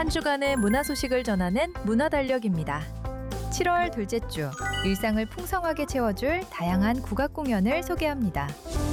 한 주간의 문화 소식을 전하는 문화달력입니다. 7월 둘째 주, 일상을 풍성하게 채워줄 다양한 국악 공연을 소개합니다.